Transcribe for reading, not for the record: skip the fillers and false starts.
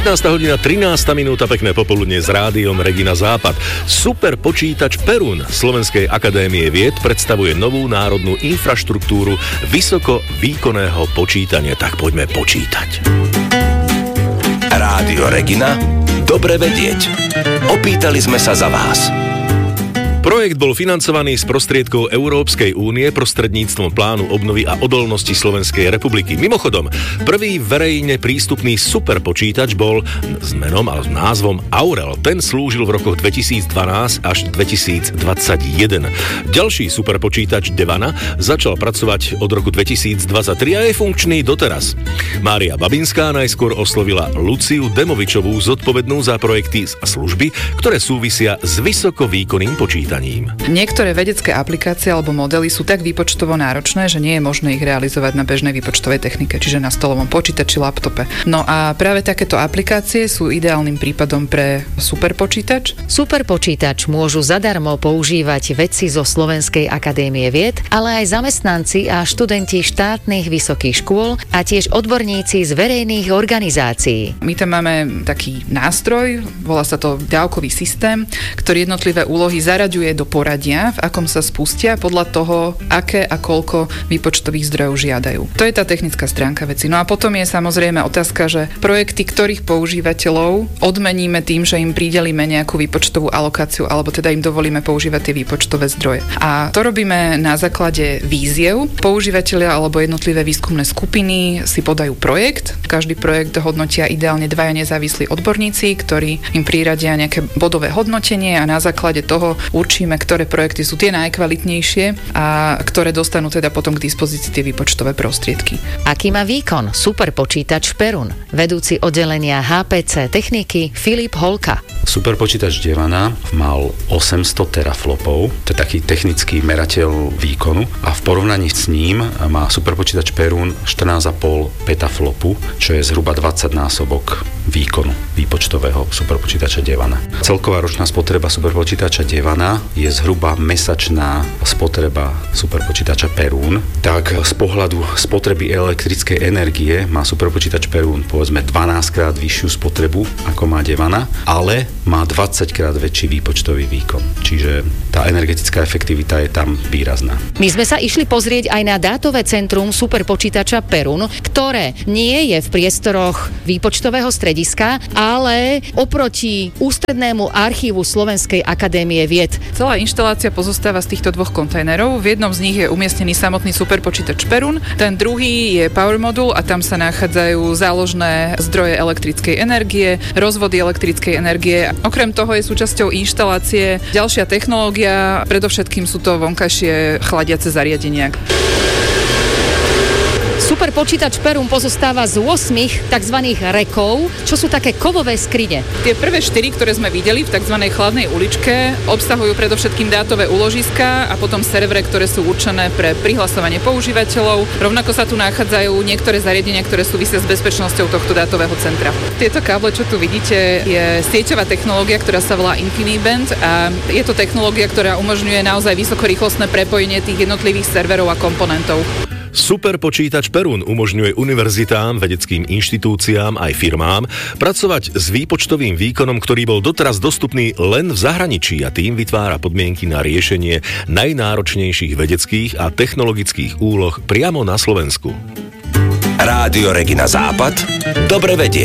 15:13 pekné popoludne s rádiom Regina Západ. Super počítač Perun Slovenskej akadémie vied predstavuje novú národnú infraštruktúru vysoko výkonného počítania. Tak poďme počítať. Rádio Regina. Dobre vedieť. Opýtali sme sa za vás. Projekt bol financovaný z prostriedkov Európskej únie prostredníctvom plánu obnovy a odolnosti Slovenskej republiky. Mimochodom, prvý verejne prístupný superpočítač bol s menom a s názvom Aurel. Ten slúžil v rokoch 2012 až 2021. Ďalší superpočítač Devana začal pracovať od roku 2023 a je funkčný doteraz. Mária Babinská najskôr oslovila Luciu Demovičovú, zodpovednú za projekty a služby, ktoré súvisia s vysokovýkonným počítačom. Niektoré vedecké aplikácie alebo modely sú tak výpočtovo náročné, že nie je možné ich realizovať na bežnej výpočtovej technike, čiže na stolovom počítači, laptope. No a práve takéto aplikácie sú ideálnym prípadom pre superpočítač. Superpočítač môžu zadarmo používať vedci zo Slovenskej akadémie vied, ale aj zamestnanci a študenti štátnych vysokých škôl a tiež odborníci z verejných organizácií. My tam máme taký nástroj, volá sa to dávkový systém, ktorý jednotlivé úlohy zaraďuje do poradia, v akom sa spustia podľa toho, aké a koľko výpočtových zdrojov žiadajú. To je tá technická stránka veci. No a potom je samozrejme otázka, že projekty, ktorých používateľov odmeníme tým, že im pridelíme nejakú výpočtovú alokáciu, alebo teda im dovolíme používať tie výpočtové zdroje. A to robíme na základe víziev. Používateľia alebo jednotlivé výskumné skupiny si podajú projekt. Každý projekt hodnotia ideálne dvaja nezávislí odborníci, ktorí im priradia nejaké bodové hodnotenie a na základe toho určíme, ktoré projekty sú tie najkvalitnejšie a ktoré dostanú teda potom k dispozícii tie výpočtové prostriedky. Aký má výkon superpočítač Perun? Vedúci oddelenia HPC techniky Filip Holka. Superpočítač Devana mal 800 teraflopov, to je taký technický merateľ výkonu a v porovnaní s ním má superpočítač Perun 14,5 petaflopu, čo je zhruba 20 násobok výkonu výpočtového superpočítača Devana. Celková ročná spotreba superpočítača Devana je zhruba mesačná spotreba superpočítača Perun. Tak z pohľadu spotreby elektrickej energie má superpočítač Perun povedzme 12 krát vyššiu spotrebu ako má Devana, ale má 20 krát väčší výpočtový výkon. Čiže tá energetická efektivita je tam výrazná. My sme sa išli pozrieť aj na dátové centrum superpočítača Perun, ktoré nie je v priestoroch výpočtového strediska, ale oproti ústrednému archívu Slovenskej akadémie vied. Celá inštalácia pozostáva z týchto dvoch kontajnerov. V jednom z nich je umiestnený samotný superpočítač Perun, ten druhý je power modul a tam sa nachádzajú záložné zdroje elektrickej energie, rozvody elektrickej energie. Okrem toho je súčasťou inštalácie ďalšia technológia, predovšetkým sú to vonkajšie chladiace zariadenia. Superpočítač Perun pozostáva z 8 tzv. Rekov, čo sú také kovové skrine. Tie prvé 4, ktoré sme videli v tzv. Chladnej uličke, obsahujú predovšetkým dátové úložiska a potom servere, ktoré sú určené pre prihlasovanie používateľov. Rovnako sa tu nachádzajú niektoré zariadenia, ktoré súvisia s bezpečnosťou tohto dátového centra. Tieto káble, čo tu vidíte, je sieťová technológia, ktorá sa volá InfiniBand a je to technológia, ktorá umožňuje naozaj vysokorýchlostné prepojenie tých jednotlivých serverov a komponentov. Superpočítač Perun umožňuje univerzitám, vedeckým inštitúciám aj firmám pracovať s výpočtovým výkonom, ktorý bol doteraz dostupný len v zahraničí a tým vytvára podmienky na riešenie najnáročnejších vedeckých a technologických úloh priamo na Slovensku. Rádio Regina Západ. Dobre vedieť.